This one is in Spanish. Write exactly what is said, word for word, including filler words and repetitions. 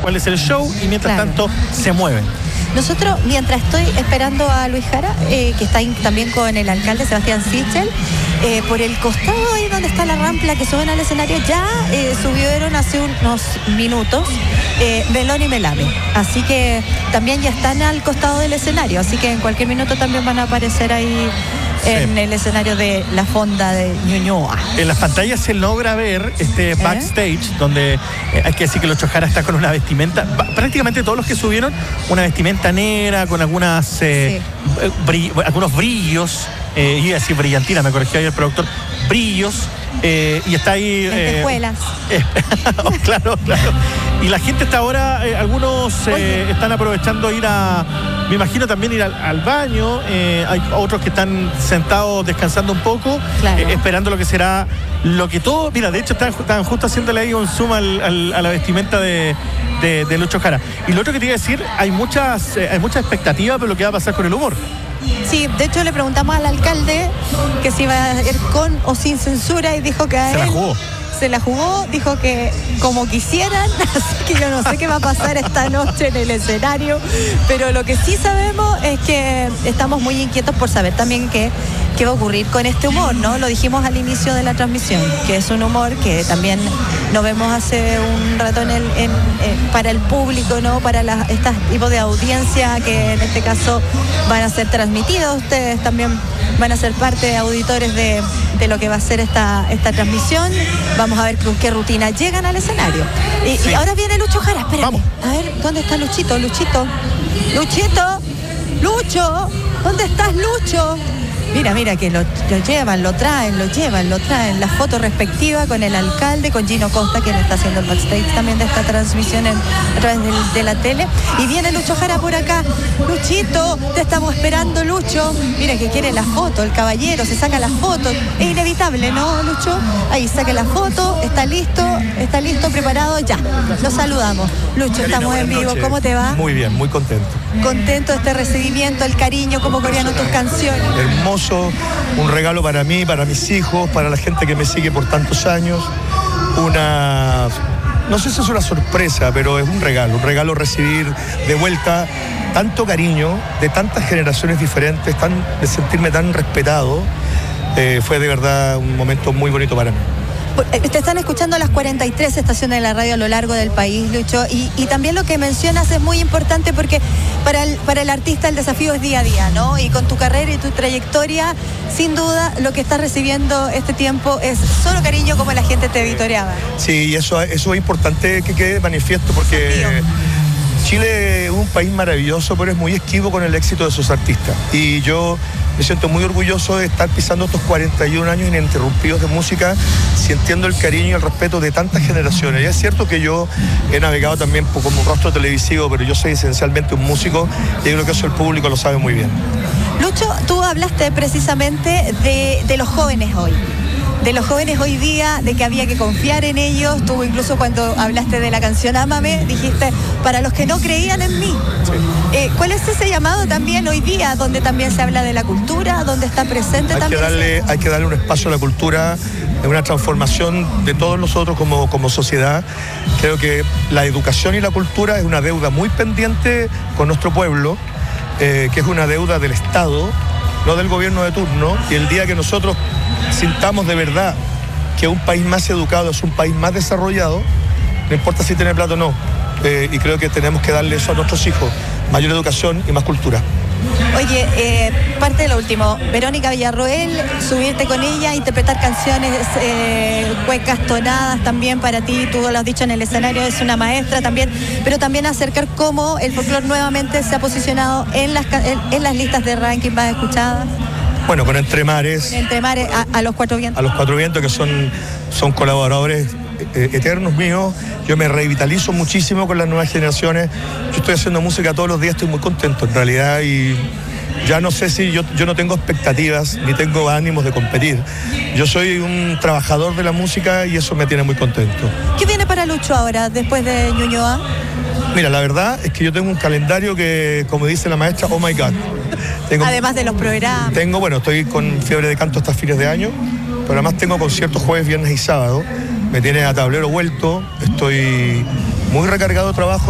cuál es el show y mientras Claro. tanto se mueven. Nosotros, mientras estoy esperando a Luis Jara, eh, que está ahí también con el alcalde Sebastián Sichel, eh, por el costado ahí donde está la rampa que suben al escenario, ya eh, subieron hace unos minutos eh, Melón y Melame. Así que también ya están al costado del escenario, así que en cualquier minuto también van a aparecer ahí en sí. el escenario de la Fonda de Ñuñoa. En las pantallas se logra ver este backstage, ¿Eh? donde eh, hay que decir que Lucho Jara está con una vestimenta, prácticamente todos los que subieron, una vestimenta negra con algunas eh, sí. brill, algunos brillos, eh, iba a decir brillantina, me corrigió ahí el productor, brillos, eh, y está ahí... Lentejuelas. Eh, oh, claro, claro. Y la gente está ahora, eh, algunos eh, están aprovechando ir a, me imagino también ir al, al baño, eh, hay otros que están sentados descansando un poco, claro. eh, esperando lo que será, lo que todo, mira, de hecho están, están justo haciéndole ahí un zoom al, al, a la vestimenta de, de, de Lucho Jara. Y lo otro que te iba a decir, hay muchas, eh, hay mucha expectativa por lo que va a pasar con el humor. Sí, de hecho le preguntamos al alcalde que si iba a ir con o sin censura y dijo que a él... Se la jugó. Se la jugó, dijo que como quisieran, así que yo no sé qué va a pasar esta noche en el escenario, pero lo que sí sabemos es que estamos muy inquietos por saber también qué, qué va a ocurrir con este humor, ¿no? Lo dijimos al inicio de la transmisión, que es un humor que también nos vemos hace un rato en el, en, en, para el público, ¿no? Para la, este tipo de audiencia que en este caso van a ser transmitidos, ustedes también van a ser parte de auditores de, de lo que va a ser esta, esta transmisión. Vamos a ver con qué rutina llegan al escenario. Y, sí. y ahora viene Lucho Jara, espérate. Vamos. A ver, ¿dónde está Luchito? Luchito. Luchito. Lucho. ¿Dónde estás, Lucho? Mira, mira, que lo, lo llevan, lo traen, lo llevan, lo traen. La foto respectiva con el alcalde, con Gino Costa, quien está haciendo el backstage también de esta transmisión en, a través de, de la tele. Y viene Lucho Jara por acá. Luchito, te estamos esperando, Lucho. Mira que quiere la foto, el caballero, se saca la foto. Es inevitable, ¿no, Lucho? Ahí, saque la foto, está listo, está listo, preparado, ya. Lo saludamos. Lucho, Karina, estamos en vivo. Noches. ¿Cómo te va? Muy bien, muy contento. Contento de este recibimiento, el cariño, como coreano tus canciones. Hermoso, un regalo para mí, para mis hijos, para la gente que me sigue por tantos años. Una, no sé si es una sorpresa, pero es un regalo, un regalo recibir de vuelta tanto cariño de tantas generaciones diferentes, tan, de sentirme tan respetado. Eh, fue de verdad un momento muy bonito para mí. Te están escuchando las cuarenta y tres estaciones de la radio a lo largo del país, Lucho, y, y también lo que mencionas es muy importante porque para el, para el artista el desafío es día a día, ¿no? Y con tu carrera y tu trayectoria, sin duda, lo que estás recibiendo este tiempo es solo cariño como la gente te editoreaba. Sí, y eso, eso es importante que quede manifiesto porque desafío. Chile es un país maravilloso, pero es muy esquivo con el éxito de sus artistas. Y yo me siento muy orgulloso de estar pisando estos cuarenta y un años ininterrumpidos de música, sintiendo el cariño y el respeto de tantas generaciones. Y es cierto que yo he navegado también como un rostro televisivo, pero yo soy esencialmente un músico y creo que eso el público lo sabe muy bien. Lucho, tú hablaste precisamente de, de los jóvenes hoy. De los jóvenes hoy día, de que había que confiar en ellos. Tú incluso cuando hablaste de la canción Ámame, dijiste, para los que no creían en mí. Sí. Eh, ¿Cuál es ese llamado también hoy día, donde también se habla de la cultura, donde está presente hay también? Que darle, hay que darle un espacio a la cultura, una transformación de todos nosotros como, como sociedad. Creo que la educación y la cultura es una deuda muy pendiente con nuestro pueblo, eh, que es una deuda del Estado, no del gobierno de turno, y el día que nosotros sintamos de verdad que un país más educado es un país más desarrollado, no importa si tiene plata o no, eh, y creo que tenemos que darle eso a nuestros hijos, mayor educación y más cultura. Oye, eh, parte de lo último, Verónica Villarroel, subirte con ella, interpretar canciones, eh, cuecas, tonadas también para ti, tú lo has dicho en el escenario, es una maestra también, pero también acercar cómo el folclore nuevamente se ha posicionado en las, en, en las listas de ranking más escuchadas. Bueno, con Entre Mares. Entre Mares, a, a los Cuatro Vientos. A los Cuatro Vientos, que son, son colaboradores eh, eternos míos. Yo me revitalizo muchísimo con las nuevas generaciones. Yo estoy haciendo música todos los días, estoy muy contento en realidad y ya no sé si yo, yo no tengo expectativas ni tengo ánimos de competir. Yo soy un trabajador de la música y eso me tiene muy contento. ¿Qué viene para Lucho ahora, después de Ñuñoa? Mira, la verdad es que yo tengo un calendario que, como dice la maestra, oh my God. Tengo, además de los programas. Tengo, bueno, estoy con Fiebre de Canto hasta fines de año, pero además tengo conciertos jueves, viernes y sábado. Me tiene a tablero vuelto, estoy muy recargado de trabajo.